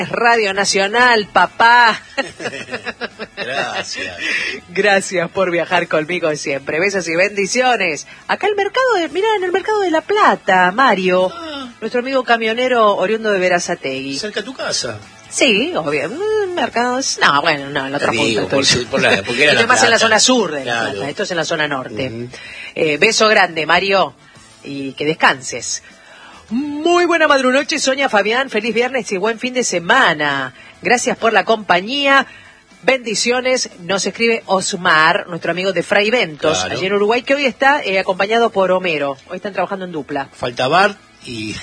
Radio Nacional, papá. Gracias. Gracias por viajar conmigo siempre. Besos y bendiciones. Acá el mercado, mirá, en el mercado de La Plata, Mario, nuestro amigo camionero oriundo de Berazategui. Cerca de tu casa. Sí, obvio. Mercados. No, bueno, no, en la otra punta. Porque era esto es más en la zona sur de claro. La Plata. Esto es en la zona norte. Beso grande, Mario, y que descanses. Muy buena madrunoche, Sonia, Fabián, feliz viernes y buen fin de semana. Gracias por la compañía. Bendiciones. Nos escribe Osmar, nuestro amigo de Fray Ventos, claro. allí en Uruguay, que hoy está acompañado por Homero. Hoy están trabajando en dupla. Falta Bart y...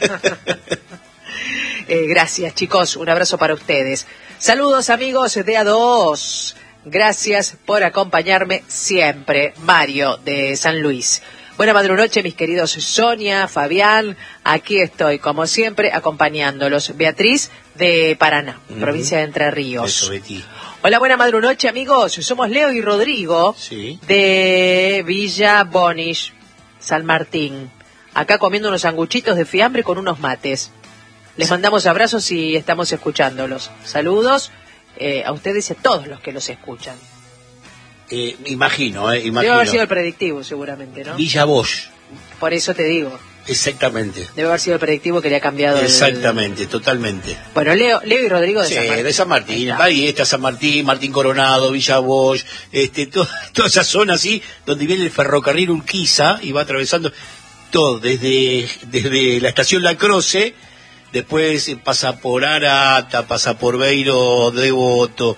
Gracias, chicos. Un abrazo para ustedes. Saludos, amigos de A2. Gracias por acompañarme siempre. Mario, de San Luis. Buena madrunoche, mis queridos Sonia, Fabián. Aquí estoy, como siempre, acompañándolos. Beatriz, de Paraná, provincia de Entre Ríos. Eso, Betty. Hola, buena madrunoche, amigos. Somos Leo y Rodrigo, sí. de Villa Bonish, San Martín. Acá comiendo unos sanguchitos de fiambre con unos mates. Les mandamos abrazos y estamos escuchándolos. Saludos a ustedes y a todos los que los escuchan. Imagino. Debe haber sido el predictivo, seguramente, ¿no? Villa Bosch. Por eso te digo. Exactamente. Debe haber sido el predictivo que le ha cambiado. Exactamente, totalmente. Bueno, Leo y Rodrigo de sí, San Martín. De San Martín. Ahí está San Martín, Martín Coronado, Villa Bosch, toda esa zona así, donde viene el ferrocarril Urquiza y va atravesando todo, desde la estación La Croce, después pasa por Arata, pasa por Beiro, Devoto,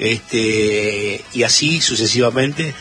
y así sucesivamente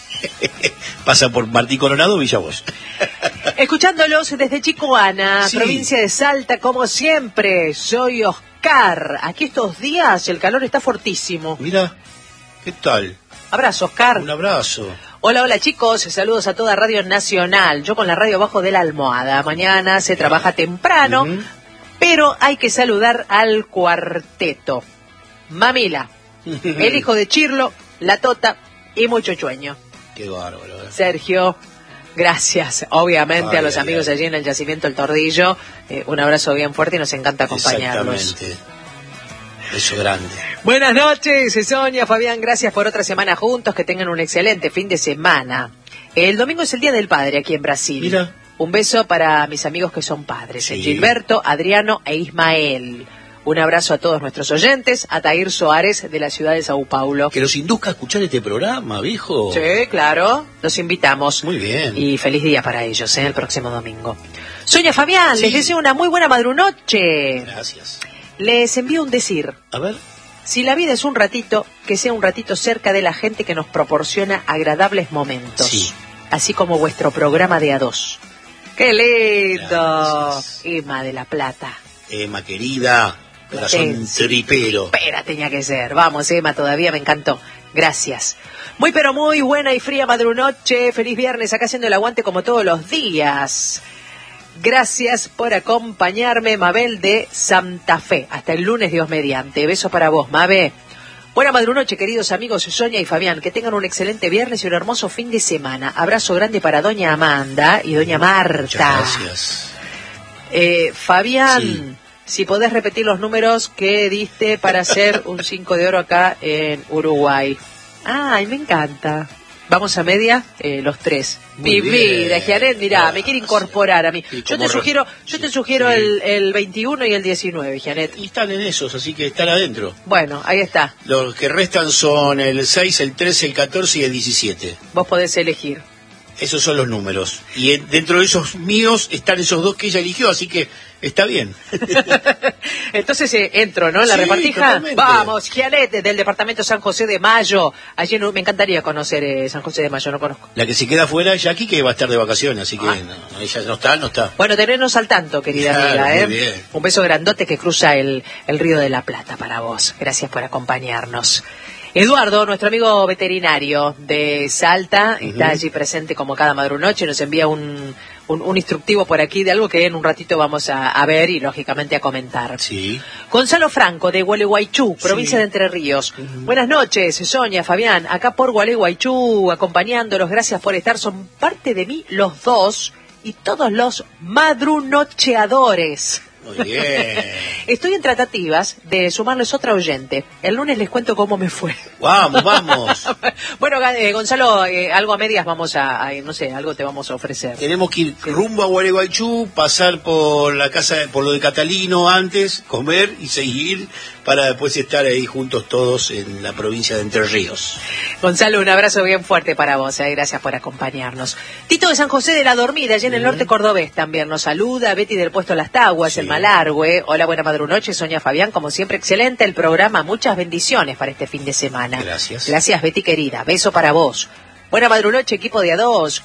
pasa por Martín Coronado, Villa Bosch. Escuchándolos desde Chicoana, sí. Provincia de Salta, como siempre, soy Oscar. Aquí estos días el calor está fortísimo. Mira, ¿qué tal? Abrazo, Oscar. Un abrazo. Hola chicos, saludos a toda Radio Nacional. Yo con la radio abajo de la almohada. Mañana se trabaja temprano, pero hay que saludar al cuarteto. Mamila, el hijo de Chirlo, la Tota y Mucho Chueño. Qué bárbaro. Sergio, gracias, obviamente, a los amigos allí en el Yacimiento El Tordillo. Un abrazo bien fuerte y nos encanta acompañarlos. Exactamente. Beso grande. Buenas noches, Sonia, Fabián, gracias por otra semana juntos, que tengan un excelente fin de semana. El domingo es el Día del Padre aquí en Brasil. Mira. Un beso para mis amigos que son padres, sí. Gilberto, Adriano e Ismael. Un abrazo a todos nuestros oyentes, a Tair Soares de la ciudad de Sao Paulo. Que los induzca a escuchar este programa, viejo. Sí, claro, los invitamos. Muy bien. Y feliz día para ellos, el próximo domingo. Sonia, Fabián, sí. Les deseo una muy buena madrunoche. Gracias. Les envío un decir. A ver. Si la vida es un ratito, que sea un ratito cerca de la gente que nos proporciona agradables momentos. Sí. Así como vuestro programa de A2. ¡Qué lindo! Gracias. Emma de La Plata. Emma, querida, corazón tripero. Espera, tenía que ser. Vamos, Emma, todavía me encantó. Gracias. Muy pero muy buena y fría madrunoche. Feliz viernes, acá haciendo el aguante como todos los días. Gracias por acompañarme, Mabel de Santa Fe. Hasta el lunes, Dios mediante. Beso para vos, Mabe. Buena madrunoche, queridos amigos Sonia y Fabián. Que tengan un excelente viernes y un hermoso fin de semana. Abrazo grande para doña Amanda y doña Marta. Muchas gracias. Fabián, sí. Si podés repetir los números que diste para hacer un 5 de oro acá en Uruguay. Ay, me encanta. Vamos a media, los tres. Mi vida, Gianet, mirá, me quiere incorporar a mí. Yo te sugiero el 21 y el 19, Gianet. Y están en esos, así que están adentro. Bueno, ahí está. Los que restan son el 6, el 13, el 14 y el 17. Vos podés elegir. Esos son los números. Y dentro de esos míos están esos dos que ella eligió, así que está bien. Entonces entro, ¿no? En la sí, repartija. Totalmente. Vamos, Gianet, del departamento San José de Mayo. Allí me encantaría conocer San José de Mayo, no conozco. La que se queda fuera es Jackie, que va a estar de vacaciones, así que ella no está. Bueno, tenernos al tanto, querida amiga. Muy bien. Un beso grandote que cruza el Río de la Plata para vos. Gracias por acompañarnos. Eduardo, nuestro amigo veterinario de Salta, está allí presente como cada madrunoche, nos envía un instructivo por aquí de algo que en un ratito vamos a ver y lógicamente a comentar. Sí. Gonzalo Franco, de Gualeguaychú, provincia de Entre Ríos. Buenas noches, Sonia, Fabián, acá por Gualeguaychú, acompañándolos, gracias por estar, son parte de mí los dos y todos los madrunocheadores. Muy bien. Estoy en tratativas de sumarles otra oyente. El lunes les cuento cómo me fue. Vamos, vamos. Bueno, Gonzalo, algo a medias vamos no sé, algo te vamos a ofrecer. Tenemos que ir rumbo a Gualeguaychú, pasar por la casa, por lo de Catalino antes, comer y seguir para después estar ahí juntos todos en la provincia de Entre Ríos. Gonzalo, un abrazo bien fuerte para vos, gracias por acompañarnos. Tito de San José de la Dormida, allá en el norte cordobés también nos saluda. Betty del Puesto Las Taguas, el Malargüe. Hola, buena madrunoche, Sonia Fabián, como siempre, excelente el programa, muchas bendiciones para este fin de semana. Gracias. Gracias, Betty querida, beso para vos. Buena madrunoche, equipo de A2.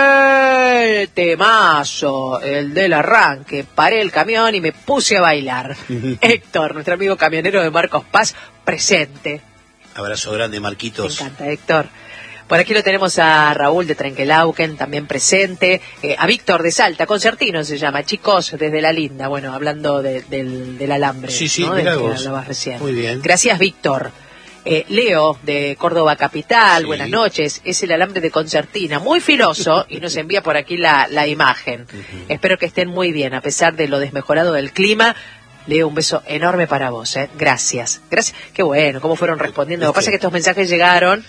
¡Qué temazo! El del arranque. Paré el camión y me puse a bailar. Héctor, nuestro amigo camionero de Marcos Paz, presente. Abrazo grande, Marquitos. Me encanta, Héctor. Por aquí lo tenemos a Raúl de Trenquelauquen, también presente. A Víctor de Salta, Concertino se llama. Chicos, desde La Linda. Bueno, hablando del alambre. Sí, ¿no? mirá del que vos. hablabas recién. Muy bien. Gracias, Víctor. Leo, de Córdoba Capital, Sí. buenas noches, es el alambre de concertina, muy filoso, y nos envía por aquí la imagen. Espero que estén muy bien, a pesar de lo desmejorado del clima. Leo, un beso enorme para vos, Gracias. Gracias. Qué bueno, cómo fueron respondiendo. Lo que pasa es que estos mensajes llegaron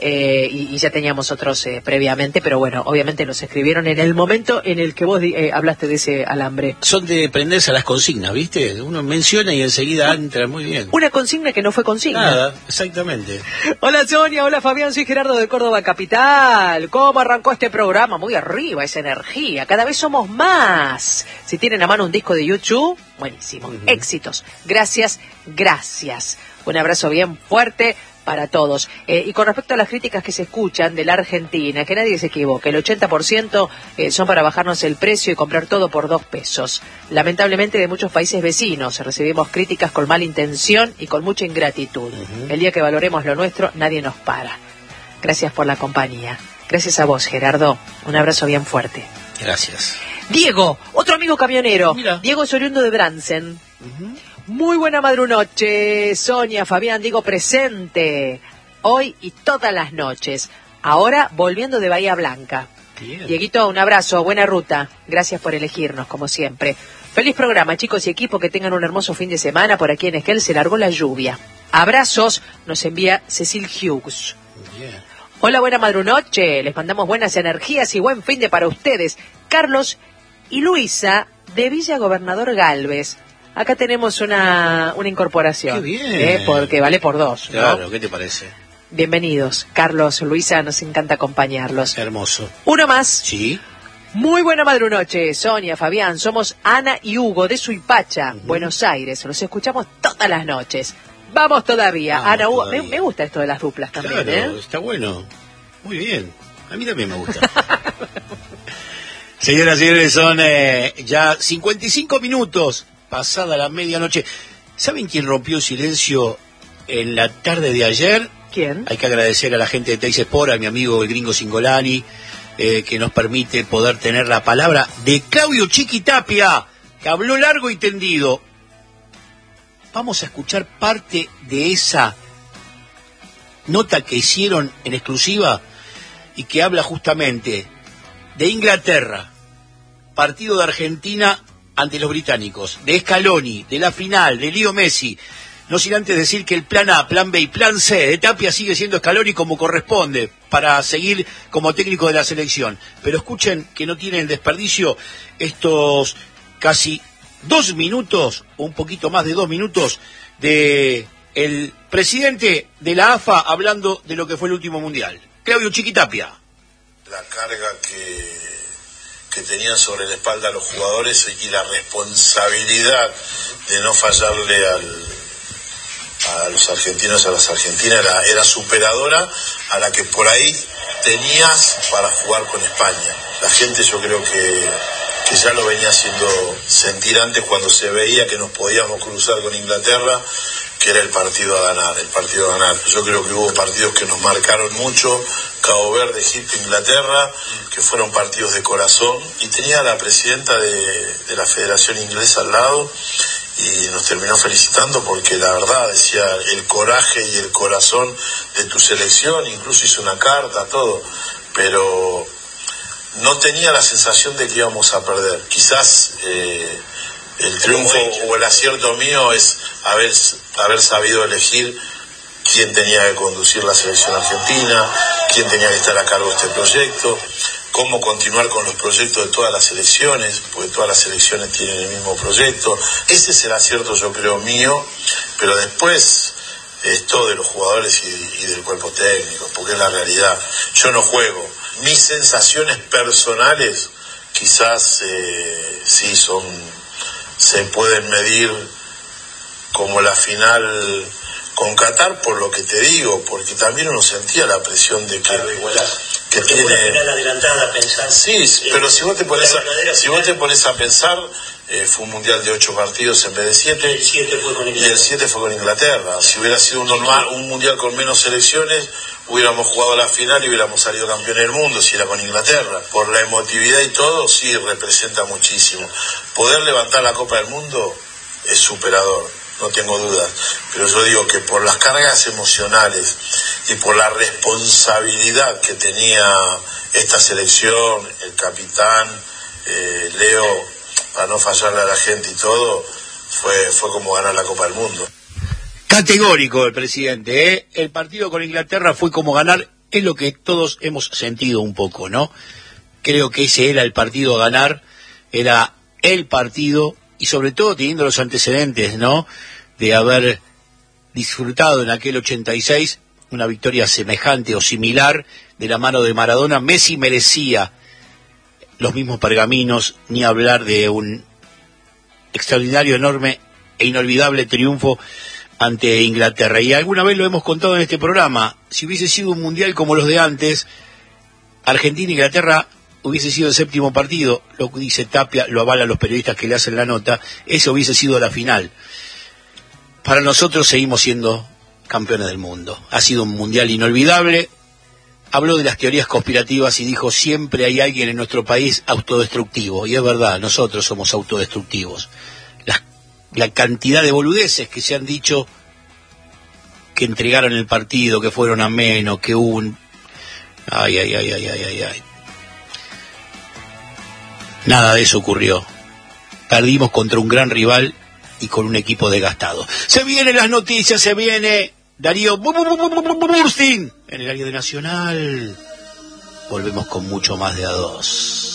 y ya teníamos otros previamente, pero bueno, obviamente los escribieron en el momento en el que vos hablaste de ese alambre. Son de prenderse a las consignas, ¿viste? Uno menciona y enseguida entra muy bien. Una consigna que no fue consigna. Nada, exactamente. Hola Sonia, hola Fabián, soy Gerardo de Córdoba Capital. ¿Cómo arrancó este programa? Muy arriba, esa energía, cada vez somos más. Si tienen a mano un disco de YouTube, buenísimo, éxitos. Gracias, gracias. Un abrazo bien fuerte para todos. Y con respecto a las críticas que se escuchan de la Argentina, que nadie se equivoque, el 80% son para bajarnos el precio y comprar todo por 2 pesos. Lamentablemente de muchos países vecinos recibimos críticas con mala intención y con mucha ingratitud. El día que valoremos lo nuestro, nadie nos para. Gracias por la compañía. Gracias a vos, Gerardo. Un abrazo bien fuerte. Gracias. Diego, otro amigo camionero. Mira. Diego es oriundo de Bransen. Muy buena madrunoche, Sonia, Fabián, digo presente, hoy y todas las noches. Ahora volviendo de Bahía Blanca. Bien. Dieguito, un abrazo, buena ruta. Gracias por elegirnos, como siempre. Feliz programa, chicos y equipo, que tengan un hermoso fin de semana. Por aquí en Esquel se largó la lluvia. Abrazos, nos envía Cecil Hughes. Bien. Hola, buena madrunoche, les mandamos buenas energías y buen fin de para ustedes. Carlos y Luisa, de Villa Gobernador Galvez. Acá tenemos una incorporación. Qué bien. Porque vale por 2, ¿no? Claro, ¿qué te parece? Bienvenidos, Carlos, Luisa, nos encanta acompañarlos. Hermoso. Uno más. Sí. Muy buena madrunoche, Sonia, Fabián. Somos Ana y Hugo de Suipacha, Buenos Aires. Los escuchamos todas las noches. Vamos todavía. Vamos Ana, Hugo, todavía. me gusta esto de las duplas también, Claro, está bueno. Muy bien. A mí también me gusta. Señoras y señores, son ya 55 minutos pasada la medianoche. ¿Saben quién rompió el silencio en la tarde de ayer? ¿Quién? Hay que agradecer a la gente de Teis Sport, a mi amigo el gringo Singolani, que nos permite poder tener la palabra de Claudio Chiquitapia, que habló largo y tendido. Vamos a escuchar parte de esa nota que hicieron en exclusiva y que habla justamente de Inglaterra, partido de Argentina ante los británicos, de Scaloni, de la final, de Leo Messi. No sin antes decir que el plan A, plan B y plan C de Tapia sigue siendo Scaloni como corresponde para seguir como técnico de la selección. Pero escuchen que no tienen desperdicio estos casi 2 minutos, o un poquito más de 2 minutos, de el presidente de la AFA hablando de lo que fue el último mundial. Claudio Chiquitapia. La carga que tenían sobre la espalda los jugadores y la responsabilidad de no fallarle a los argentinos, a las argentinas, era superadora a la que por ahí tenías para jugar con España. La gente, yo creo que ya lo venía haciendo sentir antes cuando se veía que nos podíamos cruzar con Inglaterra, que era el partido a ganar. Yo creo que hubo partidos que nos marcaron mucho, Cabo Verde, Egipto, Inglaterra, que fueron partidos de corazón, y tenía a la presidenta de la Federación Inglesa al lado, y nos terminó felicitando porque la verdad decía el coraje y el corazón de tu selección, incluso hizo una carta, todo, pero no tenía la sensación de que íbamos a perder. Quizás El triunfo o el acierto mío es haber sabido elegir quién tenía que conducir la selección argentina, quién tenía que estar a cargo de este proyecto, cómo continuar con los proyectos de todas las selecciones, porque todas las selecciones tienen el mismo proyecto. Ese es el acierto, yo creo, mío, pero después es todo de los jugadores y del cuerpo técnico, porque es la realidad. Yo no juego. Mis sensaciones personales quizás sí se pueden medir como la final con Qatar, por lo que te digo, porque también uno sentía la presión de que tiene una final adelantada, pensar. Sí, pero si vos te pones a pensar, fue un mundial de 8 partidos en vez de 7, el 7 fue con Inglaterra. Y el 7 fue con Inglaterra. Si hubiera sido un mundial con menos selecciones, hubiéramos jugado la final y hubiéramos salido campeones del mundo si era con Inglaterra. Por la emotividad y todo, sí representa muchísimo. Poder levantar la Copa del Mundo es superador, no tengo dudas, pero yo digo que por las cargas emocionales y por la responsabilidad que tenía esta selección, el capitán, Leo, para no fallarle a la gente y todo, fue como ganar la Copa del Mundo. Categórico el presidente, ¿eh? El partido con Inglaterra fue como ganar, es lo que todos hemos sentido un poco, ¿no? Creo que ese era el partido a ganar, era el partido, y sobre todo teniendo los antecedentes, ¿no?, de haber disfrutado en aquel 86 una victoria semejante o similar de la mano de Maradona. Messi merecía los mismos pergaminos, ni hablar de un extraordinario, enorme e inolvidable triunfo ante Inglaterra. Y alguna vez lo hemos contado en este programa, si hubiese sido un mundial como los de antes, Argentina-Inglaterra hubiese sido el 7º partido, lo que dice Tapia, lo avalan los periodistas que le hacen la nota, ese hubiese sido la final. Para nosotros seguimos siendo campeones del mundo. Ha sido un mundial inolvidable. Habló de las teorías conspirativas y dijo, siempre hay alguien en nuestro país autodestructivo. Y es verdad, nosotros somos autodestructivos. La cantidad de boludeces que se han dicho, que entregaron el partido, que fueron a menos, que hubo un... Ay. Nada de eso ocurrió. Perdimos contra un gran rival y con un equipo desgastado. Se vienen las noticias, se viene Darío Burstin en el área de Nacional. Volvemos con mucho más de A2.